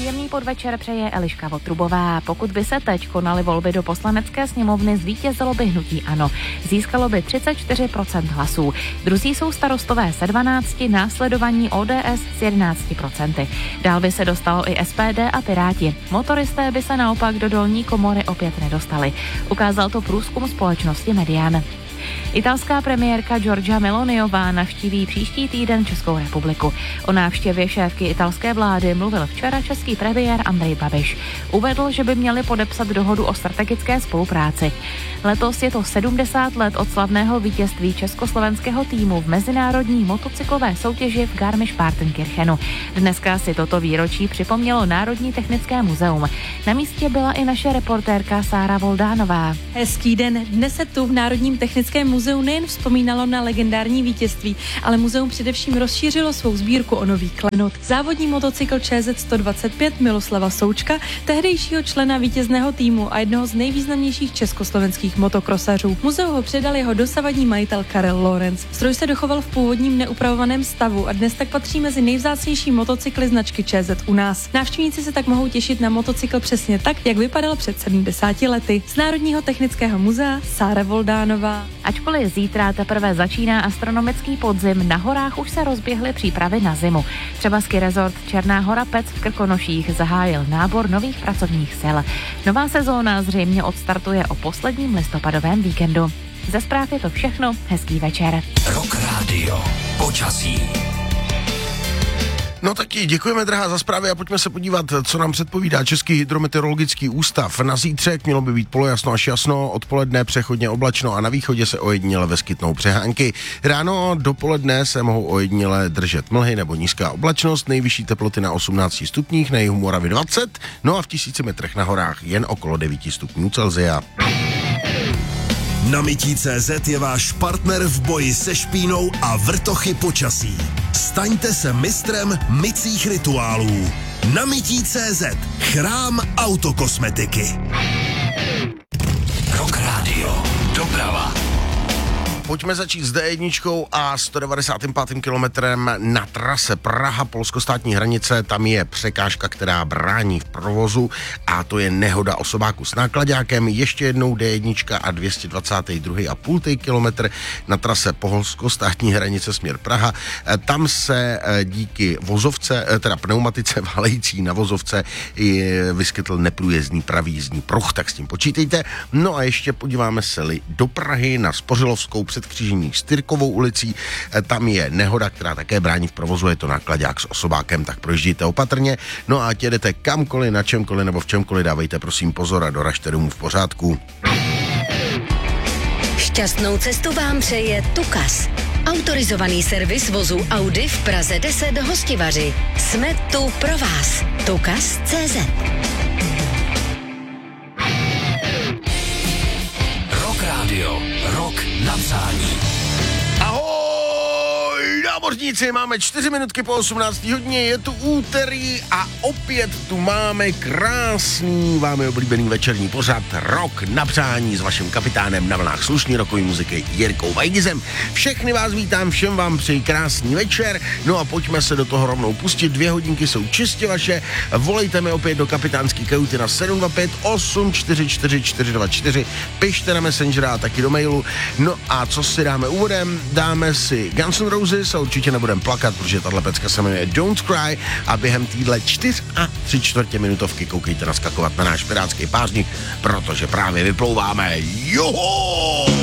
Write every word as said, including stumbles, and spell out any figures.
Příjemný podvečer přeje Eliška Votrubová. Pokud by se teď konaly volby do Poslanecké sněmovny, zvítězilo by hnutí ANO. Získalo by třicet čtyři procent hlasů. Druzí jsou Starostové se dvanácti, následovaní O D S s jedenácti procenty. Dál by se dostalo i S P D a Piráti. Motoristé by se naopak do dolní komory opět nedostali. Ukázal to průzkum společnosti Median. Italská premiérka Giorgia Meloniová navštíví příští týden Českou republiku. O návštěvě šéfky italské vlády mluvil včera český premiér Andrej Babiš. Uvedl, že by měli podepsat dohodu o strategické spolupráci. Letos je to sedmdesát let od slavného vítězství československého týmu v mezinárodní motocyklové soutěži v Garmisch-Partenkirchenu. Dneska si toto výročí připomnělo Národní technické muzeum. Na místě byla i naše reportérka Sára Voldánová. Hezký den. Dnes se tu v Národním technickém muzeu nejen vzpomínalo na legendární vítězství, ale muzeum především rozšířilo svou sbírku o nový klenot. Závodní motocykl Č Z sto dvacet pět Miloslava Součka, tehdejšího člena vítězného týmu a jednoho z nejvýznamnějších československých motokrosařů. Muzeu ho předal jeho dosavadní majitel Karel Lorenz. Stroj se dochoval v původním neupravovaném stavu a dnes tak patří mezi nejvzácnější motocykly značky Č Z u nás. Návštěvníci se tak mohou těšit na motocykl přesně tak, jak vypadal před sedmdesáti lety. Z Národního technického muzea Sára Voldánová. Ačkoliv zítra teprve začíná astronomický podzim, na horách už se rozběhly přípravy na zimu. Třeba ski rezort Černá Hora Pec v Krkonoších zahájil nábor nových pracovních sil. Nová sezóna zřejmě odstartuje o posledním listopadovém víkendu. Ze zpráv je to všechno, hezký večer. Rock Radio, počasí. No taky děkujeme, drahá, za zprávy a pojďme se podívat, co nám předpovídá Český hydrometeorologický ústav. Na zítřek mělo by být polojasno až jasno, odpoledne přechodně oblačno a na východě se ojediněle vyskytnou přehánky. Ráno dopoledne se mohou ojediněle držet mlhy nebo nízká oblačnost, nejvyšší teploty na osmnácti stupních, na jihu Moravy dvacet, no a v tisíci metrech na horách jen okolo devět stupňů Celsia. Na mytí tečka cé zet je váš partner v boji se špínou a vrtochy počasí. Staňte se mistrem mycích rituálů. Na mytí tečka cé zet. Chrám autokosmetiky. Rock Radio. Doprava. Pojďme začít s D jedna a sto devadesátým pátým kilometrem na trase Praha-polskostátní hranice. Tam je překážka, která brání v provozu a to je nehoda osobáku s náklaďákem. Ještě jednou D jedna a dvě stě dvacet dva a půl kilometr na trase polskostátní hranice směr Praha. Tam se díky vozovce, teda pneumatice válející na vozovce vyskytl neprůjezdný pravý jízdní pruh, tak s tím počítejte. No a ještě podíváme se do Prahy na Spořilovskou před křížení s Tyrkovou ulicí. Tam je nehoda, která také brání v provozu, je to náklaďák s osobákem, tak projíždíte opatrně. No a ať jedete kamkoliv, na čemkoliv nebo v čemkoliv, dávejte prosím pozor a doražte domů v pořádku. Šťastnou cestu vám přeje Tukas. Autorizovaný servis vozu Audi v Praze deset Hostivaři. Jsme tu pro vás. Tukas tečka cé zet. Rock Radio. Rock na přání. Ahoj, námořníci, máme čtyři minutky po osmnácté hodině, je tu úterý a opět tu máme krásný, vámi oblíbený večerní pořad Rock na přání s vaším kapitánem na vlnách slušný rokový muziky Jirkou Vajdizem. Všechny vás vítám, všem vám přeji krásný večer, no a pojďme se do toho rovnou pustit, dvě hodinky jsou čistě vaše, volejte mi opět do kapitánský kajuty na sedm dva pět osm čtyři čtyři čtyři dva čtyři, pište na Messengera a taky do mailu. No a co si dáme úvodem? Dáme si Guns N' Roses a určitě nebudem plakat, protože tahle pecka se jmenuje Don't Cry a během týdle čtyř a tři čtvrtě minutovky koukejte naskakovat na náš pirátský pářník, protože právě vyplouváme. Joho!